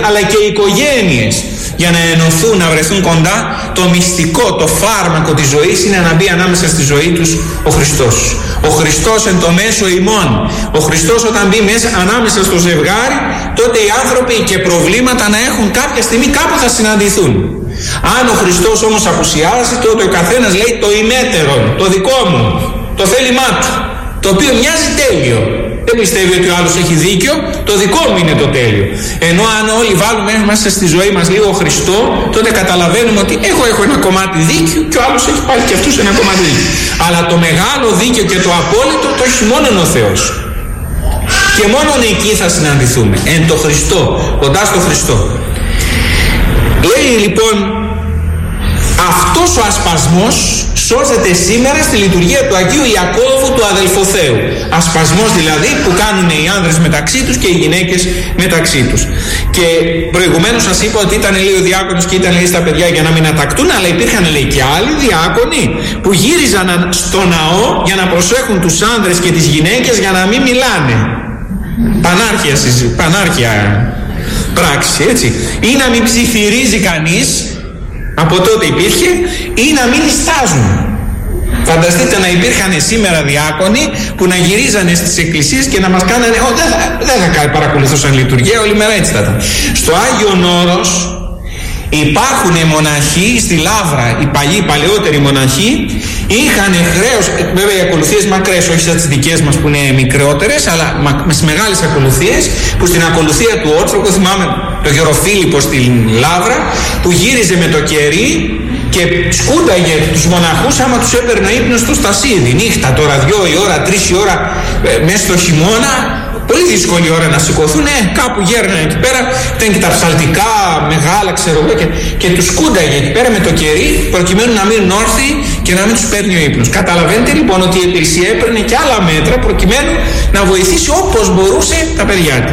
αλλά και οι οικογένειες, για να ενωθούν, να βρεθούν κοντά. Το μυστικό, το φάρμακο της ζωής είναι να μπει ανάμεσα στη ζωή τους ο Χριστός. Ο Χριστός εν το μέσο ημών. Ο Χριστός όταν μπει μέσα ανάμεσα στο ζευγάρι, τότε οι άνθρωποι και προβλήματα να έχουν κάποια στιγμή κάπου θα συναντηθούν. Αν ο Χριστός όμως απουσιάζει, τότε ο καθένας λέει το ημέτερον, το δικό μου, το θέλημά του, το οποίο μοιάζει τέλειο. Δεν πιστεύει ότι ο άλλος έχει δίκιο, το δικό μου είναι το τέλειο. Ενώ αν όλοι βάλουμε μέσα στη ζωή μας λίγο Χριστό, τότε καταλαβαίνουμε ότι εγώ έχω ένα κομμάτι δίκιο και ο άλλος έχει πάλι και αυτός ένα κομμάτι δίκιο. Αλλά το μεγάλο δίκιο και το απόλυτο το έχει μόνο ο Θεός. Και μόνο εκεί θα συναντηθούμε, εν το Χριστό, κοντά στο Χριστό. Λέει λοιπόν, αυτός ο ασπασμός σώζεται σήμερα στη λειτουργία του Αγίου Ιακώβου του Αδελφοθέου. Ασπασμός δηλαδή που κάνουν οι άνδρες μεταξύ τους και οι γυναίκες μεταξύ τους. Και προηγουμένως σας είπα ότι ήταν λέει ο διάκονος και ήταν λέει στα παιδιά για να μην ατακτούν, αλλά υπήρχαν λέει και άλλοι διάκονοι που γύριζαν στο ναό για να προσέχουν τους άνδρες και τις γυναίκες για να μην μιλάνε. Πανάρχια πράξη, έτσι. Ή να μην ψιθυρίζει κανείς, από τότε υπήρχε, ή να μην ιστάζουν. Φανταστείτε να υπήρχαν σήμερα διάκονοι που να γυρίζανε στις εκκλησίες και να μας κάνανε δεν θα παρακολουθούσαν λειτουργία, όλη μέρα έτσι θα ήταν. Στο Άγιον Όρος υπάρχουν μοναχοί στη Λαύρα, οι παλαιότεροι μοναχοί είχαν χρέος, βέβαια οι ακολουθίες μακρές, όχι σαν τις δικές μας που είναι μικρότερες, αλλά με μεγάλες ακολουθίες, που στην ακολουθία του Όρθροκου, θυμάμαι το Γεροφίλιππο στην Λαύρα, που γύριζε με το κερί και σκούνταγε τους μοναχούς άμα τους έπαιρνε ύπνος στο στασίδι, νύχτα τώρα, 2 η ώρα, 3 η ώρα, μέσα στο χειμώνα. Πολύ δύσκολη ώρα να σηκωθούν, κάπου γέρνανε εκεί πέρα, ήταν και τα ψαλτικά μεγάλα, ξέρω εγώ, και τους σκούνταγε εκεί πέρα με το κερί, προκειμένου να μείνουν όρθιοι και να μην τους παίρνει ο ύπνος. Καταλαβαίνετε λοιπόν ότι η Εκκλησία έπαιρνε και άλλα μέτρα προκειμένου να βοηθήσει όπως μπορούσε τα παιδιά της.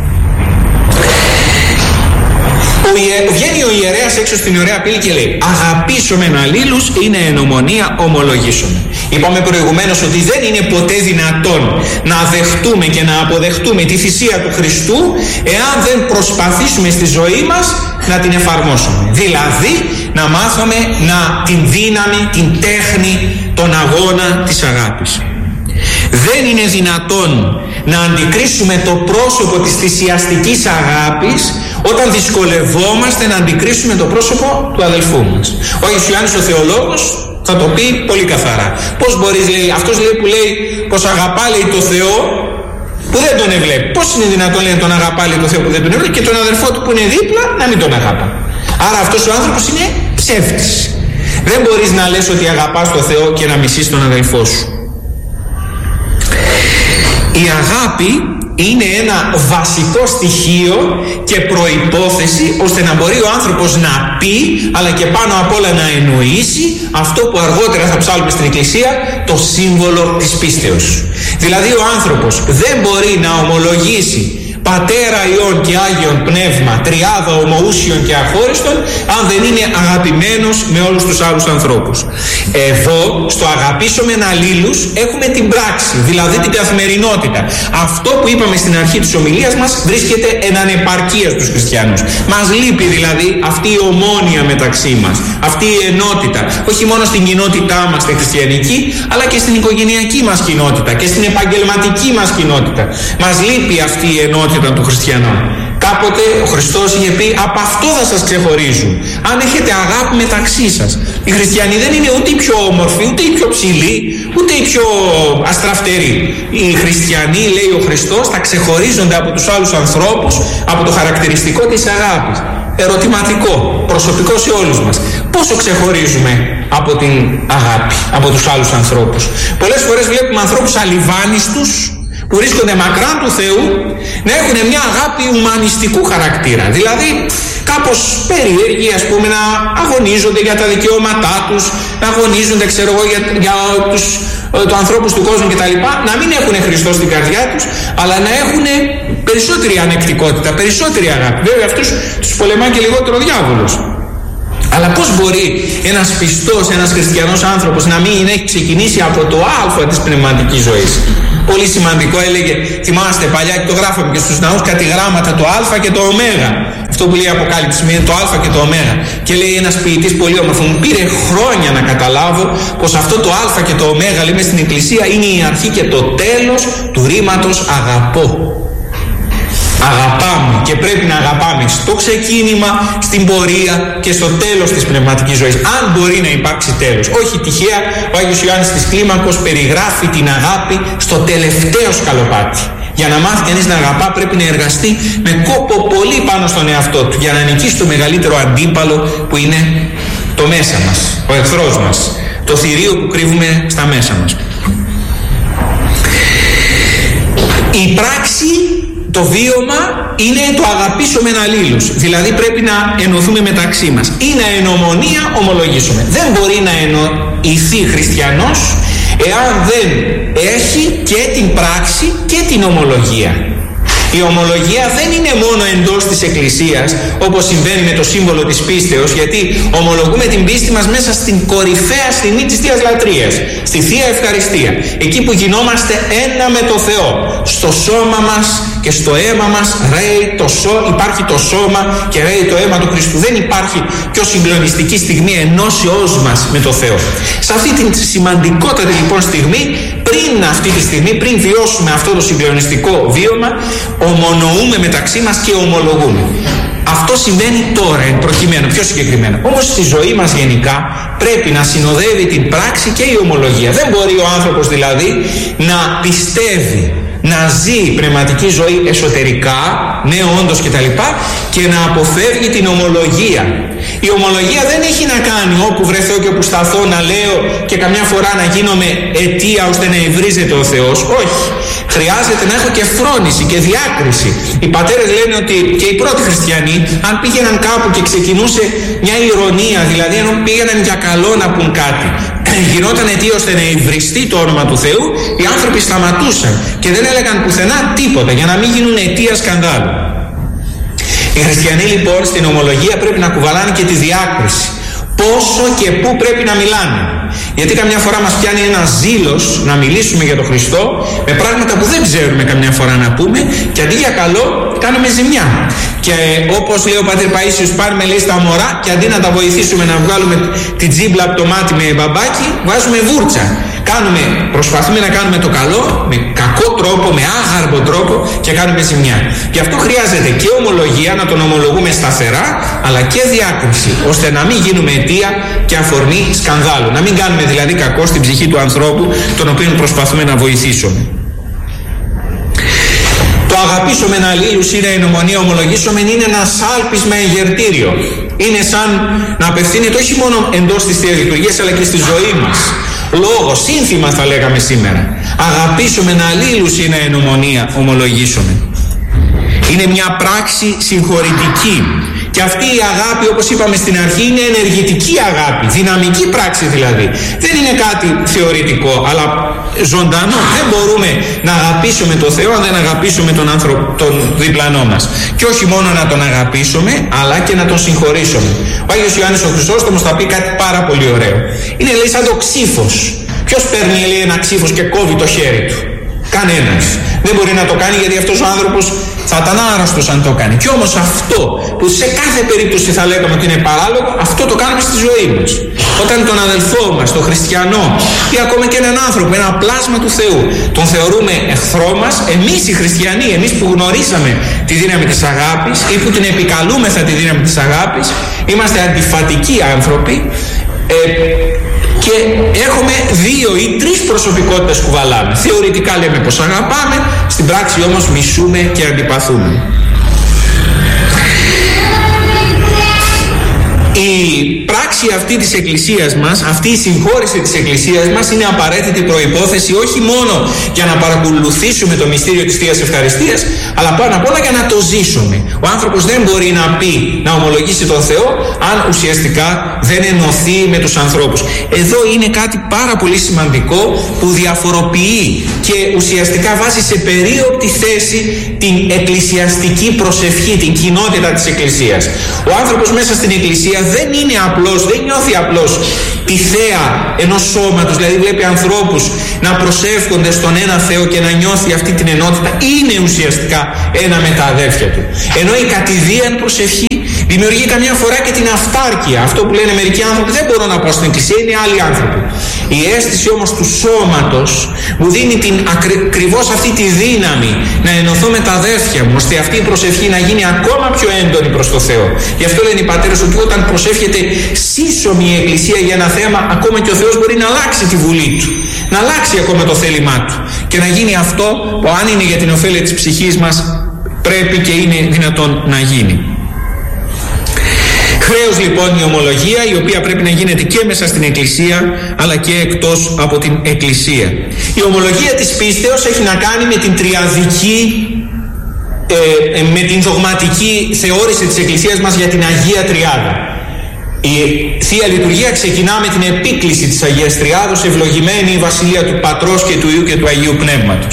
Βγαίνει ο ιερέας έξω στην ωραία πύλη και λέει: αγαπήσομεν αλλήλους είναι ενομονία ομολογήσομεν. Είπαμε προηγουμένως ότι δεν είναι ποτέ δυνατόν να δεχτούμε και να αποδεχτούμε τη θυσία του Χριστού εάν δεν προσπαθήσουμε στη ζωή μας να την εφαρμόσουμε. Δηλαδή να μάθουμε την δύναμη, την τέχνη, τον αγώνα της αγάπης. Δεν είναι δυνατόν να αντικρίσουμε το πρόσωπο της θυσιαστικής αγάπης όταν δυσκολευόμαστε να αντικρίσουμε το πρόσωπο του αδελφού μας. Ο Άγιος Ιωάννης ο Θεολόγος θα το πει πολύ καθαρά. Πώς μπορείς, λέει, αυτός λέει, που λέει πως αγαπά λέει το Θεό που δεν τον ευλέπει. Πώς είναι δυνατόν λέει, να τον αγαπά λέει, το Θεό που δεν τον ευλέπει και τον αδελφό του που είναι δίπλα να μην τον αγαπά. Άρα αυτός ο άνθρωπος είναι ψεύτης. Δεν μπορείς να λες ότι αγαπάς το Θεό και να μισείς τον αδελφό σου. Η αγάπη είναι ένα βασικό στοιχείο και προϋπόθεση ώστε να μπορεί ο άνθρωπος να πει, αλλά και πάνω απ' όλα να εννοήσει αυτό που αργότερα θα ψάλουμε στην Εκκλησία, το σύμβολο της πίστεως. Δηλαδή ο άνθρωπος δεν μπορεί να ομολογήσει Πατέρα, Υιόν και Άγιον Πνεύμα, τριάδα ομοούσιον και αχώριστον, αν δεν είναι αγαπημένος με όλους τους άλλους ανθρώπους. Εδώ, στο αγαπήσομεν αλλήλους, έχουμε την πράξη, δηλαδή την καθημερινότητα. Αυτό που είπαμε στην αρχή της ομιλίας μας βρίσκεται εν ανεπαρκεία στους χριστιανούς. Μας λείπει δηλαδή αυτή η ομόνοια μεταξύ μας, αυτή η ενότητα, όχι μόνο στην κοινότητά μας τη χριστιανική, αλλά και στην οικογενειακή μας κοινότητα και στην επαγγελματική μας κοινότητα. Μας λείπει αυτή η ενότητα των χριστιανών. Κάποτε ο Χριστός είχε πει: από αυτό θα σας ξεχωρίζουν, αν έχετε αγάπη μεταξύ σας. Οι χριστιανοί δεν είναι ούτε οι πιο όμορφοι, ούτε οι πιο ψηλοί, ούτε οι πιο αστραφτεροί. Οι χριστιανοί, λέει ο Χριστός, θα ξεχωρίζονται από τους άλλους ανθρώπους από το χαρακτηριστικό της αγάπης. Ερωτηματικό, προσωπικό σε όλους μας. Πόσο ξεχωρίζουμε από την αγάπη, από τους άλλους ανθρώπους? Πολλές φορές βλέπουμε ανθρώπους αλιβάνιστους που βρίσκονται μακράν του Θεού να έχουν μια αγάπη ουμανιστικού χαρακτήρα. Δηλαδή κάπως περίεργοι, ας πούμε, να αγωνίζονται για τα δικαιώματά τους, να αγωνίζονται, ξέρω εγώ, για τους ανθρώπους του κόσμου κτλ. Να μην έχουν Χριστό στην καρδιά τους, αλλά να έχουν περισσότερη ανεκτικότητα, περισσότερη αγάπη. Βέβαια αυτούς τους πολεμά και λιγότερο ο διάβολος. Αλλά πώς μπορεί ένας πιστός, ένας χριστιανός άνθρωπος να μην έχει ξεκινήσει από το α της πνευματικής ζωής? Πολύ σημαντικό, έλεγε, θυμάστε παλιά και το γράφαμε και στους ναούς, κάτι γράμματα, το Α και το Ω. Αυτό που λέει η Αποκάλυψη είναι το Α και το Ω. Και λέει ένας ποιητής πολύ όμορφο, μου πήρε χρόνια να καταλάβω πως αυτό το Α και το Ω, λέμε στην Εκκλησία, είναι η αρχή και το τέλος του ρήματος αγαπώ. Αγαπάμε και πρέπει να αγαπάμε στο ξεκίνημα, στην πορεία και στο τέλος της πνευματικής ζωής. Αν μπορεί να υπάρξει τέλος. Όχι τυχαία, ο Άγιος Ιωάννης της Κλίμακος περιγράφει την αγάπη στο τελευταίο σκαλοπάτι. Για να μάθει κανείς να αγαπά πρέπει να εργαστεί με κόπο πολύ πάνω στον εαυτό του για να νικήσει το μεγαλύτερο αντίπαλο που είναι το μέσα μας, ο εχθρός μας, το θηρίο που κρύβουμε στα μέσα μας. Η πράξη, το βίωμα είναι το αγαπήσομεν αλλήλους. Δηλαδή πρέπει να ενωθούμε μεταξύ μας. Είναι ενομονία ομολογήσουμε. Δεν μπορεί να ενωηθεί χριστιανός εάν δεν έχει και την πράξη και την ομολογία. Η ομολογία δεν είναι μόνο εντός της Εκκλησίας, όπως συμβαίνει με το σύμβολο της πίστεως, γιατί ομολογούμε την πίστη μας μέσα στην κορυφαία στιγμή της Θείας Λατρείας, στη Θεία Ευχαριστία, εκεί που γινόμαστε ένα με το Θεό. Στο σώμα μας και στο αίμα μας υπάρχει το σώμα και ρέει το αίμα του Χριστού. Δεν υπάρχει πιο συγκλονιστική στιγμή ενώσεώς μας με το Θεό. Σε αυτή την σημαντικότερη λοιπόν στιγμή, πριν αυτή τη στιγμή, πριν βιώσουμε αυτό το συγκλονιστικό βίωμα, ομονοούμε μεταξύ μας και ομολογούμε. Αυτό συμβαίνει τώρα εν προκειμένου, πιο συγκεκριμένα. Όμως στη ζωή μας γενικά πρέπει να συνοδεύει την πράξη και η ομολογία. Δεν μπορεί ο άνθρωπος δηλαδή να πιστεύει, να ζει πνευματική ζωή εσωτερικά, ναι όντως κτλ. Και να αποφεύγει την ομολογία. Η ομολογία δεν έχει να κάνει όπου βρεθώ και όπου σταθώ να λέω και καμιά φορά να γίνομαι αιτία ώστε να υβρίζεται ο Θεός. Όχι. Χρειάζεται να έχω και φρόνηση και διάκριση. Οι πατέρες λένε ότι και οι πρώτοι χριστιανοί, αν πήγαιναν κάπου και ξεκινούσε μια ηρωνία, δηλαδή ενώ πήγαιναν για καλό να πουν κάτι, γινόταν αιτία ώστε να υβριστεί το όνομα του Θεού, οι άνθρωποι σταματούσαν και δεν έλεγαν πουθενά τίποτα για να μην γίνουν αιτία σκανδάλου. Οι χριστιανοί λοιπόν στην ομολογία πρέπει να κουβαλάνε και τη διάκριση. Πόσο και πού πρέπει να μιλάνε. Γιατί καμιά φορά μας πιάνει ένα ζήλος να μιλήσουμε για τον Χριστό με πράγματα που δεν ξέρουμε καμιά φορά να πούμε και αντί για καλό κάνουμε ζημιά. Και όπως λέει ο πατήρ Παΐσιος, πάρουμε λέει στα μωρά και αντί να τα βοηθήσουμε να βγάλουμε την τζίμπλα από το μάτι με μπαμπάκι, βάζουμε βούρτσα. Προσπαθούμε να κάνουμε το καλό με κακό τρόπο, με άγαρμπο τρόπο και κάνουμε ζημιά. Γι' αυτό χρειάζεται και ομολογία, να τον ομολογούμε σταθερά, αλλά και διάκριση, ώστε να μην γίνουμε αιτία και αφορμή σκανδάλου. Να μην κάνουμε δηλαδή κακό στην ψυχή του ανθρώπου, τον οποίο προσπαθούμε να βοηθήσουμε. Το αγαπήσομεν αλλήλους είναι η νομονία ομολογήσομεν, είναι ένα σάλπισμα εγερτήριο. Είναι σαν να απευθύνεται όχι μόνο εντός της Θείας Λειτουργίας, αλλά και στη ζωή μας. Λόγο, σύνθημα θα λέγαμε σήμερα. Αγαπήσομεν αλλήλους είναι η νομονία ομολογήσομεν. Είναι μια πράξη συγχωρητική. Και αυτή η αγάπη, όπως είπαμε στην αρχή, είναι ενεργητική αγάπη, δυναμική πράξη δηλαδή. Δεν είναι κάτι θεωρητικό, αλλά ζωντανό. Δεν μπορούμε να αγαπήσουμε τον Θεό αν δεν αγαπήσουμε τον διπλανό μας. Και όχι μόνο να τον αγαπήσουμε, αλλά και να τον συγχωρήσουμε. Ο Άγιος Ιωάννης ο Χρυσόστομος θα πει κάτι πάρα πολύ ωραίο. Είναι λέει σαν το ξύφος. Ποιος παίρνει λέει ένα ξύφος και κόβει το χέρι του? Κανένας. Δεν μπορεί να το κάνει, γιατί αυτός ο άνθρωπος θα ήταν άρρωστος αν το κάνει. Κι όμως αυτό που σε κάθε περίπτωση θα λέγαμε ότι είναι παράλογο, αυτό το κάνουμε στη ζωή μας. Όταν τον αδελφό μας, τον χριστιανό ή ακόμα και έναν άνθρωπο, ένα πλάσμα του Θεού, τον θεωρούμε εχθρό μας, εμείς οι χριστιανοί, εμείς που γνωρίσαμε τη δύναμη της αγάπης ή που την επικαλούμεθα τη δύναμη της αγάπης, είμαστε αντιφατικοί άνθρωποι, και έχουμε 2 ή 3 προσωπικότητες που κουβαλάμε. Θεωρητικά λέμε πως αγαπάμε, στην πράξη όμως μισούμε και αντιπαθούμε. Η πράξη αυτή της Εκκλησίας μας, αυτή η συγχώρεση της Εκκλησίας μας είναι απαραίτητη προϋπόθεση όχι μόνο για να παρακολουθήσουμε το μυστήριο της Θείας Ευχαριστίας, αλλά πάνω απ' όλα για να το ζήσουμε. Ο άνθρωπος δεν μπορεί να πει, να ομολογήσει τον Θεό, αν ουσιαστικά δεν ενωθεί με τους ανθρώπους. Εδώ είναι κάτι πάρα πολύ σημαντικό που διαφοροποιεί και ουσιαστικά βάζει σε περίοπτη θέση την εκκλησιαστική προσευχή, την κοινότητα της Εκκλησίας. Ο άνθρωπος μέσα στην Εκκλησία δεν είναι απλώς δεν νιώθει απλώς τη θέα ενός σώματος, δηλαδή βλέπει ανθρώπους να προσεύχονται στον ένα Θεό και να νιώθει αυτή την ενότητα, είναι ουσιαστικά ένα με τα αδέρφια του. Ενώ η κατηδίαν προσευχή δημιουργεί καμιά φορά και την αυτάρκεια. Αυτό που λένε μερικοί άνθρωποι, δεν μπορώ να πάω στην εκκλησία, είναι άλλοι άνθρωποι. Η αίσθηση όμως του σώματος μου δίνει ακριβώς αυτή τη δύναμη να ενωθώ με τα αδέρφια μου, ώστε αυτή η προσευχή να γίνει ακόμα πιο έντονη προς το Θεό. Γι' αυτό λένε οι πατέρες ότι όταν προσεύχεται σύσσωμη η εκκλησία για ένα θέμα, ακόμα και ο Θεός μπορεί να αλλάξει τη βουλή του, να αλλάξει ακόμα το θέλημά του και να γίνει αυτό που, αν είναι για την ωφέλεια της ψυχής μας, πρέπει και είναι δυνατόν να γίνει. Χρέος λοιπόν η ομολογία, η οποία πρέπει να γίνεται και μέσα στην εκκλησία αλλά και εκτός από την εκκλησία. Η ομολογία της πίστεως έχει να κάνει με την τριαδική, με την δογματική θεώρηση της εκκλησίας μας για την Αγία Τριάδα. Η Θεία Λειτουργία ξεκινά με την επίκληση της Αγίας Τριάδος, ευλογημένη η Βασιλεία του Πατρός και του Υιού και του Αγίου Πνεύματος.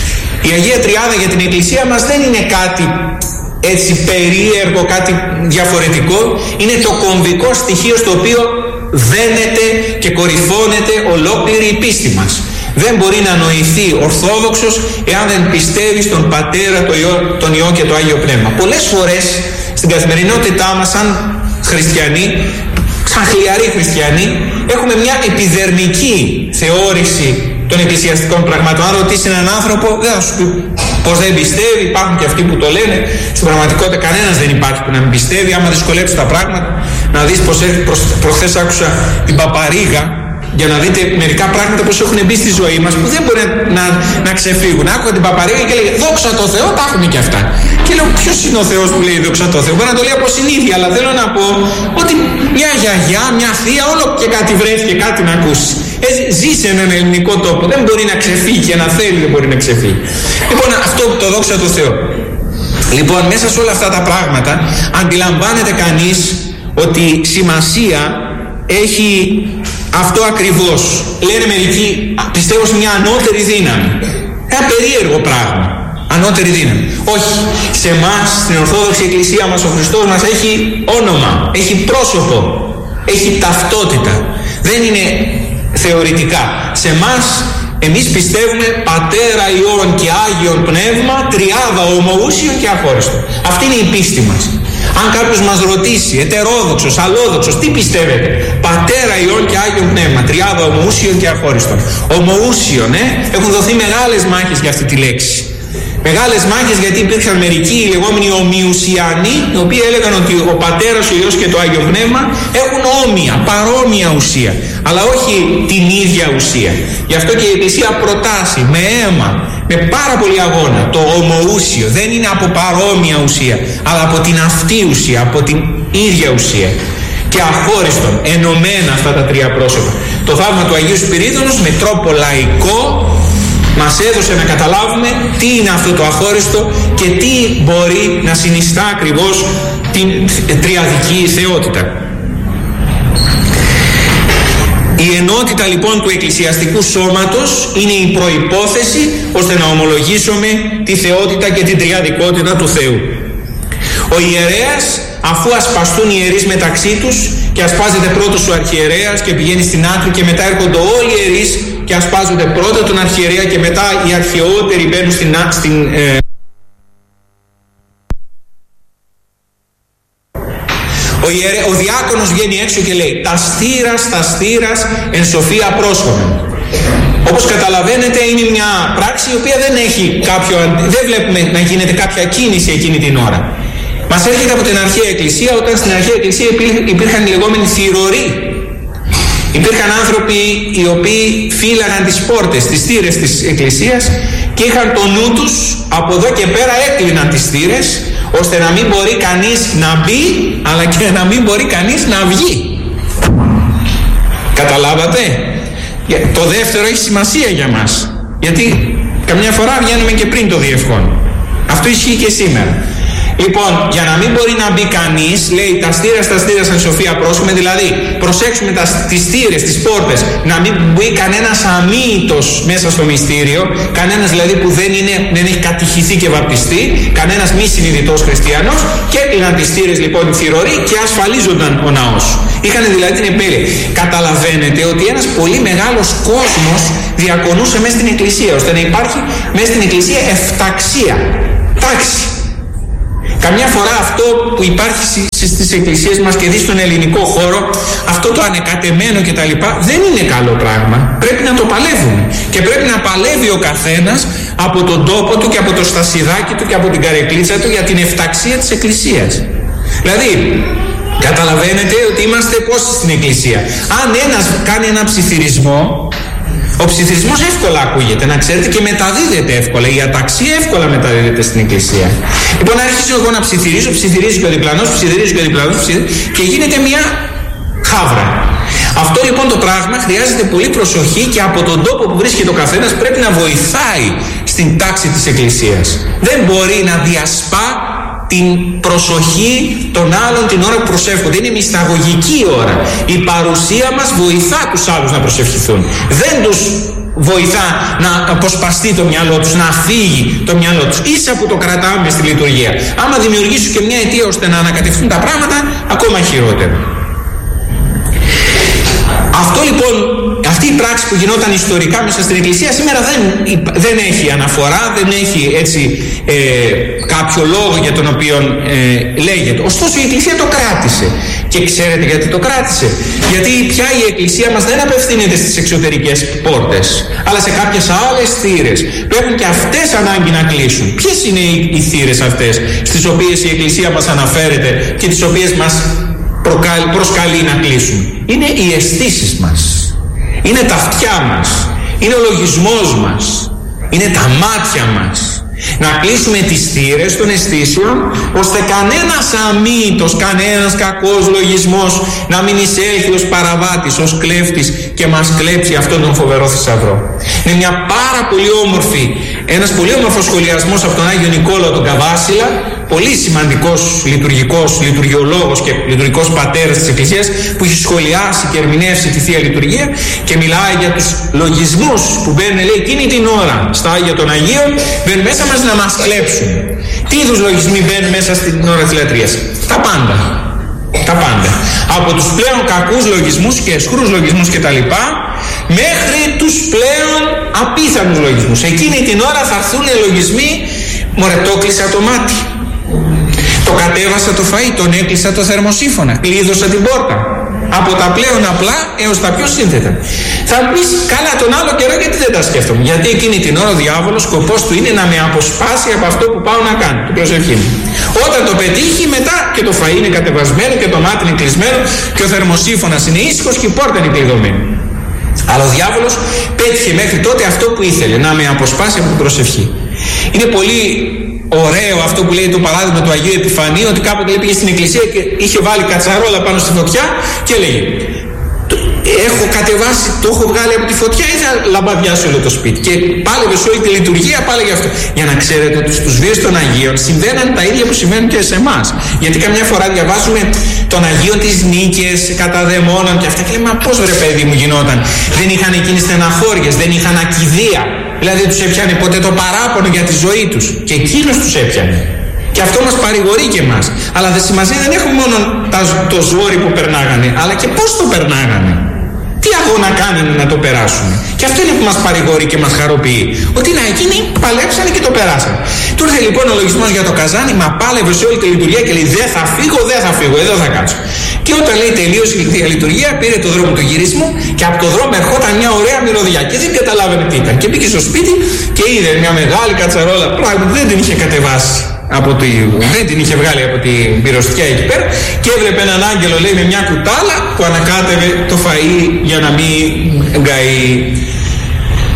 Η Αγία Τριάδα για την εκκλησία μας δεν είναι κάτι έτσι περίεργο, κάτι διαφορετικό, είναι το κομβικό στοιχείο στο οποίο δένεται και κορυφώνεται ολόκληρη η πίστη μας. Δεν μπορεί να νοηθεί ορθόδοξος εάν δεν πιστεύει στον Πατέρα, τον Υιό και το Άγιο Πνεύμα. Πολλές φορές στην καθημερινότητά μας σαν χριστιανοί, σαν χλιαροί χριστιανοί, έχουμε μια επιδερμική θεώρηση των εκκλησιαστικών πραγμάτων. Αν ρωτήσει έναν άνθρωπο, δεν θα σου πει πως δεν πιστεύει, υπάρχουν και αυτοί που το λένε. Στην πραγματικότητα κανένας δεν υπάρχει που να μην πιστεύει. Άμα δυσκολέψει τα πράγματα, να δεις πως προχθές άκουσα την Παπαρίγα, για να δείτε μερικά πράγματα πως έχουν μπει στη ζωή μας που δεν μπορεί να ξεφύγουν. Άκουγα την Παπαρίγα και λέει δόξα τω Θεώ, τα έχουμε και αυτά. Και λέω, ποιος είναι ο Θεός που λέει δόξα τω Θεώ? Μπορεί να το λέει από συνήθεια, αλλά θέλω να πω ότι μια γιαγιά, μια θεία, όλο και κάτι βρέθηκε, κάτι να ακούσει. Ζει σε έναν ελληνικό τόπο, δεν μπορεί να ξεφύγει, και να θέλει δεν μπορεί να ξεφύγει. Λοιπόν, αυτό το δόξα τω Θεώ. Λοιπόν, μέσα σε όλα αυτά τα πράγματα αντιλαμβάνεται κανείς ότι σημασία έχει αυτό ακριβώς. Λένε μερικοί, πιστεύω σε μια ανώτερη δύναμη. Ένα περίεργο πράγμα. Ανώτερη δύναμη. Όχι. Σε εμάς, στην Ορθόδοξη Εκκλησία μας, ο Χριστός μας έχει όνομα, έχει πρόσωπο, έχει ταυτότητα. Δεν είναι θεωρητικά. Σε εμάς, εμείς πιστεύουμε Πατέρα, Υιόν και Άγιον Πνεύμα, τριάδα ομοούσιον και αχώριστον. Αυτή είναι η πίστη μας. Αν κάποιος μας ρωτήσει, ετερόδοξος, αλλόδοξος, τι πιστεύετε? Πατέρα, Υιόν και Άγιον Πνεύμα, τριάδα ομοούσιον και αχώριστον. Ομοούσιον, έχουν δοθεί μεγάλες μάχες για αυτή τη λέξη. Μεγάλες μάχες, γιατί υπήρχαν μερικοί, οι λεγόμενοι ομοιουσιανοί, οι οποίοι έλεγαν ότι ο Πατέρας, ο Υιός και το Άγιο Πνεύμα έχουν όμοια, παρόμοια ουσία, αλλά όχι την ίδια ουσία. Γι' αυτό και η Εκκλησία προτάσει με αίμα, με πάρα πολύ αγώνα, το ομοούσιο. Δεν είναι από παρόμοια ουσία, αλλά από την αυτή ουσία, από την ίδια ουσία. Και αχώριστον, ενωμένα αυτά τα τρία πρόσωπα. Το θαύμα του Αγίου Σπυρίδωνος με τρόπο λαϊκό μας έδωσε να καταλάβουμε τι είναι αυτό το αχώριστο και τι μπορεί να συνιστά ακριβώς την τριαδική θεότητα. Η ενότητα λοιπόν του εκκλησιαστικού σώματος είναι η προϋπόθεση ώστε να ομολογήσουμε τη θεότητα και την τριαδικότητα του Θεού. Ο ιερέας, αφού ασπαστούν οι ιερείς μεταξύ τους και ασπάζεται πρώτος ο αρχιερέας και πηγαίνει στην άκρη, και μετά έρχονται όλοι οι ιερείς και ασπάζονται πρώτα τον αρχιερέα και μετά οι αρχαιότεροι μπαίνουν ο διάκονος βγαίνει έξω και λέει τα στήρας εν σοφία πρόσχομεν. Όπως καταλαβαίνετε, είναι μια πράξη η οποία δεν βλέπουμε να γίνεται κάποια κίνηση εκείνη την ώρα. Μας έρχεται από την αρχαία εκκλησία, όταν στην αρχαία εκκλησία υπήρχαν οι λεγόμενοι θυρωροί. Υπήρχαν άνθρωποι οι οποίοι φύλαγαν τις πόρτες, τις θύρες της εκκλησίας και είχαν το νου τους, από εδώ και πέρα έκλειναν τις θύρες, ώστε να μην μπορεί κανείς να μπει, αλλά και να μην μπορεί κανείς να βγει. Καταλάβατε? Το δεύτερο έχει σημασία για μας, γιατί καμιά φορά βγαίνουμε και πριν το διευχόν. Αυτό ισχύει και σήμερα. Λοιπόν, για να μην μπορεί να μπει κανείς, λέει τα στήρια σαν σοφία πρόσχομαι, δηλαδή προσέξουμε τις στήρες, τις πόρτες, να μην μπει κανένας αμύητος μέσα στο μυστήριο, κανένας δηλαδή που δεν έχει κατηχηθεί και βαπτιστεί, κανένας μη συνειδητός χριστιανός, και έκλειναν τις στήρες λοιπόν οι θηροροί και ασφαλίζονταν ο ναός. Είχαν δηλαδή την επέλεια. Καταλαβαίνετε ότι ένας πολύ μεγάλος κόσμος διακονούσε μέσα στην εκκλησία, ώστε να υπάρχει μέσα στην εκκλησία εφταξία, τάξη. Καμιά φορά αυτό που υπάρχει στις εκκλησίες μας και δει στον ελληνικό χώρο, αυτό το ανεκατεμένο κτλ, δεν είναι καλό πράγμα. Πρέπει να το παλεύουμε. Και πρέπει να παλεύει ο καθένας από τον τόπο του και από το στασιδάκι του και από την καρεκλίτσα του για την εφταξία της εκκλησίας. Δηλαδή, καταλαβαίνετε ότι είμαστε πόσοι στην εκκλησία. Αν ένας κάνει ένα ψιθυρισμό, ο ψιθυρισμός εύκολα ακούγεται, να ξέρετε, και μεταδίδεται εύκολα. Η αταξία εύκολα μεταδίδεται στην εκκλησία. Λοιπόν, άρχισε εγώ να ψιθυρίζει και ο διπλανός, και γίνεται μια χάβρα. Αυτό λοιπόν το πράγμα χρειάζεται πολύ προσοχή και από τον τόπο που βρίσκεται ο καθένας πρέπει να βοηθάει στην τάξη της εκκλησίας. Δεν μπορεί να διασπά την προσοχή των άλλων την ώρα που προσεύχονται. Είναι μυσταγωγική ώρα. Η παρουσία μας βοηθά τους άλλους να προσευχηθούν. Δεν τους βοηθά να αποσπαστεί το μυαλό τους, να φύγει το μυαλό τους. Ίσα που το κρατάμε στη λειτουργία. Άμα δημιουργήσω και μια αιτία ώστε να ανακατευθούν τα πράγματα, ακόμα χειρότερο. Αυτό λοιπόν, αυτή η πράξη που γινόταν ιστορικά μέσα στην εκκλησία σήμερα δεν έχει αναφορά, δεν έχει έτσι κάποιο λόγο για τον οποίο λέγεται. Ωστόσο η εκκλησία το κράτησε. Και ξέρετε γιατί το κράτησε? Γιατί πια η εκκλησία μας δεν απευθύνεται στις εξωτερικές πόρτες, αλλά σε κάποιες άλλες θύρες που έχουν και αυτές ανάγκη να κλείσουν. Ποιες είναι οι θύρες αυτές στις οποίες η εκκλησία μας αναφέρεται και τις οποίες μας προσκαλεί να κλείσουν? Είναι οι αισθήσεις μας, είναι τα αυτιά μας, είναι ο λογισμός μας, είναι τα μάτια μας. Να κλείσουμε τις θύρες των αισθήσεων, ώστε κανένας αμύητος, κανένας κακός λογισμός να μην εισέλθει ως παραβάτης, ως κλέφτης και μας κλέψει αυτόν τον φοβερό θησαυρό. Είναι μια πάρα πολύ όμορφη, ένας πολύ όμορφος σχολιασμός από τον Άγιο Νικόλαο τον Καβάσιλα, πολύ σημαντικός λειτουργιολόγος και λειτουργικός πατέρας της Εκκλησίας, που έχει σχολιάσει και ερμηνεύσει τη Θεία Λειτουργία και μιλάει για τους λογισμούς που μπαίνουν, λέει, εκείνη την ώρα στα Άγια των Αγίων, μπαίνουν μέσα μας να μας κλέψουν. Τι είδους λογισμοί μπαίνουν μέσα στην ώρα της λατρείας? Τα πάντα. Τα πάντα. Από τους πλέον κακούς λογισμούς και αισχρούς λογισμούς κτλ, μέχρι τους πλέον απίθανους λογισμούς. Εκείνη την ώρα θα έρθουν λογισμοί, μωρέ, το έκλεισα το μάτι, το κατέβασα το φαΐ, τον έκλεισα το θερμοσύφωνα, κλείδωσα την πόρτα. Από τα πλέον απλά έως τα πιο σύνθετα. Θα πεις, καλά, τον άλλο καιρό γιατί δεν τα σκέφτομαι? Γιατί εκείνη την ώρα ο διάβολος σκοπός του είναι να με αποσπάσει από αυτό που πάω να κάνω, την προσευχή μου. Όταν το πετύχει, μετά και το φαΐ είναι κατεβασμένο και το μάτι είναι κλεισμένο και ο θερμοσύφωνας είναι ήσυχος και η πόρτα είναι κλειδωμένη. Αλλά ο διάβολος πέτυχε μέχρι τότε αυτό που ήθελε, να με αποσπάσει από την προσευχή. Είναι πολύ ωραίο αυτό που λέει το παράδειγμα του Αγίου Επιφανίου, ότι κάποτε πήγε στην εκκλησία και είχε βάλει κατσαρόλα πάνω στη φωτιά και λέγει, έχω κατεβάσει, το έχω βγάλει από τη φωτιά ή θα λαμπαδιάσει όλο το σπίτι? Και πάλευε σε όλη τη λειτουργία, πάλευε αυτό. Για να ξέρετε ότι στους βίους των Αγίων συμβαίναν τα ίδια που συμβαίνουν και σε εμάς. Γιατί καμιά φορά διαβάζουμε των Αγίων τις νίκες κατά δαιμόνων και αυτά και λέμε, μα πώς ρε παιδί μου γινόταν? Δεν είχαν εκείνες στεναχώριες, δεν είχαν ακηδία. Δηλαδή τους έπιανε ποτέ το παράπονο για τη ζωή τους? Και εκείνος τους έπιανε. Και αυτό μας παρηγορεί και εμάς. Αλλά δεν σημασία, δεν έχουμε μόνο το ζόρι που περνάγανε, αλλά και πώς το περνάγανε. Τι αγώνα κάνανε να το περάσουν? Και αυτό είναι που μας παρηγορεί και μας χαροποιεί. Ότι να, εκείνοι παλέψανε και το περάσανε. Του ήρθε λοιπόν ο λογισμός για το καζάνι, μα πάλευε σε όλη τη λειτουργία και λέει, δεν θα φύγω, εδώ θα κάτσω. Και όταν λέει τελείωσε η Θεία Λειτουργία, πήρε το δρόμο του γυρισμού και από το δρόμο ερχόταν μια ωραία μυρωδιά και δεν καταλάβαινε τι ήταν. Και πήγε στο σπίτι και είδε μια μεγάλη κατσαρόλα, πράγματι δεν την είχε κατεβάσει. Δεν την είχε βγάλει από την πυροστιά εκεί πέρα και έβλεπε έναν άγγελο, λέει, με μια κουτάλα που ανακάτευε το φαΐ για να μην γκαεί.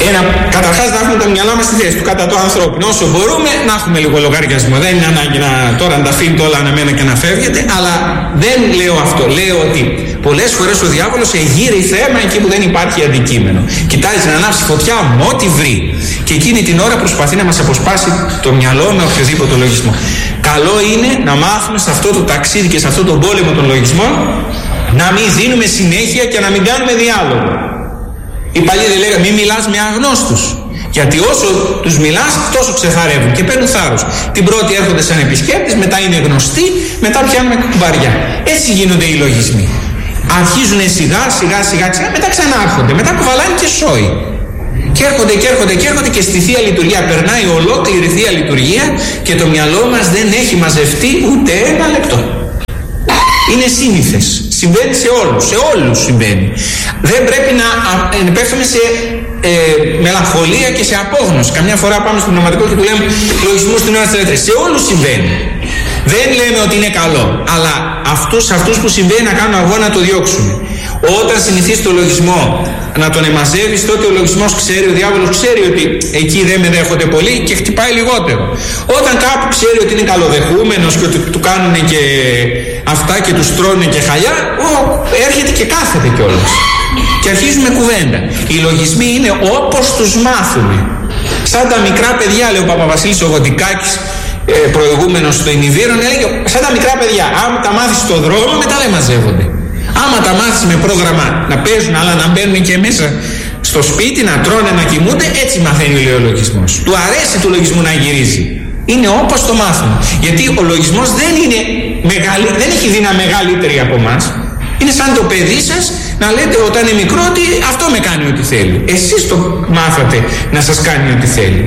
Καταρχάς να έχουμε τα μυαλά μας στη θέση του κατά το ανθρώπινο. Όσο μπορούμε να έχουμε λίγο λογαριασμό. Δεν είναι ανάγκη τώρα να τα αφήνετε όλα αναμένα και να φεύγετε, αλλά δεν λέω αυτό. Λέω ότι πολλές φορές ο διάβολος εγείρει θέμα εκεί που δεν υπάρχει αντικείμενο. Κοιτάζει να ανάψει φωτιά με ό,τι βρει. Και εκείνη την ώρα προσπαθεί να μας αποσπάσει το μυαλό με οποιοδήποτε λογισμό. Καλό είναι να μάθουμε σε αυτό το ταξίδι και σε αυτό τον πόλεμο των λογισμών να μην δίνουμε συνέχεια και να μην κάνουμε διάλογο. Οι παλιοί δεν λέγανε μην μιλάς με αγνώστους. Γιατί όσο τους μιλάς τόσο ξεθαρεύουν και παίρνουν θάρρος. Την πρώτη έρχονται σαν επισκέπτες, μετά είναι γνωστοί, μετά πιάνουμε κουμπαριά. Έτσι γίνονται οι λογισμοί. Αρχίζουν σιγά σιγά, μετά ξανάρχονται, μετά κουβαλάνε και σόι. Και έρχονται και στη Θεία Λειτουργία περνάει ολόκληρη Θεία Λειτουργία και το μυαλό μας δεν έχει μαζευτεί ούτε ένα λεπτό. Είναι σύνηθες. Συμβαίνει σε όλους συμβαίνει. Δεν πρέπει να πέφτουμε σε μελαγχολία και σε απόγνωση. Καμιά φορά πάμε στο πνευματικό και του λέμε λογισμούς στην ώρα της ελεύθερης. Σε όλους συμβαίνει. Δεν λέμε ότι είναι καλό, αλλά αυτούς που συμβαίνει να κάνουν αγώνα να το διώξουν. Όταν συνηθίσει το λογισμό να τον εμαζεύεις, τότε ο λογισμός ξέρει, ο διάβολος ξέρει ότι εκεί δεν με δέχονται πολύ και χτυπάει λιγότερο. Όταν κάπου ξέρει ότι είναι καλοδεχούμενος και ότι του κάνουν και αυτά και τους τρώνε και χαλιά, έρχεται και κάθεται κιόλας. Και αρχίζουμε κουβέντα. Οι λογισμοί είναι όπως τους μάθουμε. Σαν τα μικρά παιδιά, λέει ο Παπαβασίλης ο Γοντικάκης, προηγούμενος στο Ινιβίρον, έλεγε σαν τα μικρά παιδιά. Άμα τα μάθεις στον δρόμο, μετά δεν μαζεύονται. Άμα τα μάθεις με πρόγραμμα να παίζουν, αλλά να μπαίνουν και μέσα στο σπίτι, να τρώνε, να κοιμούνται, έτσι μαθαίνει ο λογισμός. Του αρέσει του λογισμού να γυρίζει. Είναι όπως το μάθουμε. Γιατί ο λογισμός δεν έχει δύναμη μεγαλύτερη από εμάς. Είναι σαν το παιδί σας να λέτε όταν είναι μικρό ότι αυτό με κάνει ό,τι θέλει. Εσείς το μάθατε να σας κάνει ό,τι θέλει.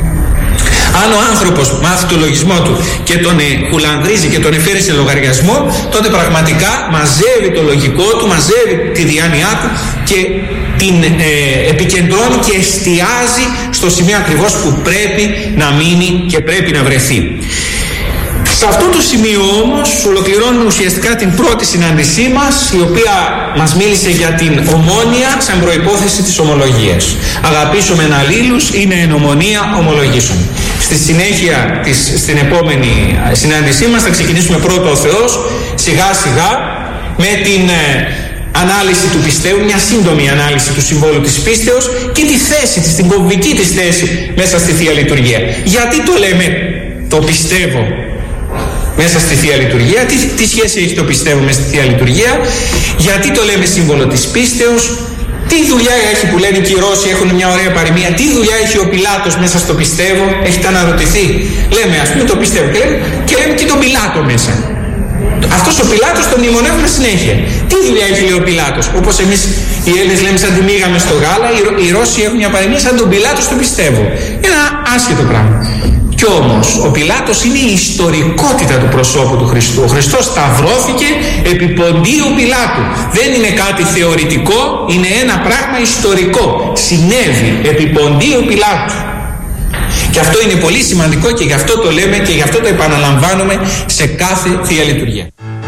Αν ο άνθρωπος μάθει το λογισμό του και τον κουλανδρίζει και τον εφέρει σε λογαριασμό, τότε πραγματικά μαζεύει το λογικό του, μαζεύει τη διάνοιά του και την επικεντρώνει και εστιάζει στο σημείο ακριβώς που πρέπει να μείνει και πρέπει να βρεθεί. Σε αυτό το σημείο όμως ολοκληρώνουμε ουσιαστικά την πρώτη συνάντησή μας, η οποία μας μίλησε για την ομόνοια σαν προϋπόθεση της ομολογίας. Αγαπήσομεν αλλήλους είναι εν ομονία ομολογήσεων. Στη συνέχεια στην επόμενη συνάντησή μας θα ξεκινήσουμε πρώτο ο Θεός, σιγά σιγά με την ανάλυση του πιστεύου, μια σύντομη ανάλυση του συμβόλου της πίστεως και τη θέση της, την κομβική της θέση μέσα στη Θεία Λειτουργία. Γιατί το λέμε το πιστεύω μέσα στη Θεία Λειτουργία, τι σχέση έχει το πιστεύω μέσα στη Θεία Λειτουργία, γιατί το λέμε σύμβολο της πίστεως, τι δουλειά έχει που λένε και οι Ρώσοι, έχουν μια ωραία παροιμία, τι δουλειά έχει ο Πιλάτος μέσα στο πιστεύω, έχετε αναρωτηθεί? Λέμε ας πούμε το πιστεύω και λέμε και τον Πιλάτο μέσα. Αυτός ο Πιλάτος τον μνημονεύουμε συνέχεια. Τι δουλειά έχει λέει ο Πιλάτος? Όπως εμείς οι Έλληνες λέμε σαν τη μίγαμε στο γάλα, οι Ρώσοι έχουν μια παροιμία σαν τον Πιλάτο στο πιστεύω. Ένα άσχετο πράγμα. Κι όμως ο Πιλάτος είναι η ιστορικότητα του προσώπου του Χριστού. Ο Χριστός σταυρώθηκε επί ποντίου Πιλάτου. Δεν είναι κάτι θεωρητικό, είναι ένα πράγμα ιστορικό. Συνέβη επί ποντίου Πιλάτου. Και αυτό είναι πολύ σημαντικό και γι' αυτό το λέμε και γι' αυτό το επαναλαμβάνουμε σε κάθε Θεία Λειτουργία.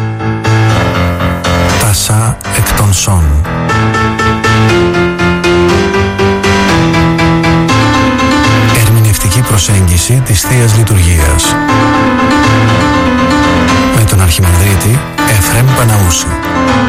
Τάσα εκ των Σον. Ερμηνευτική προσέγγιση της Θείας Λειτουργίας με τον Αρχιμανδρίτη Εφραίμ Παναούση.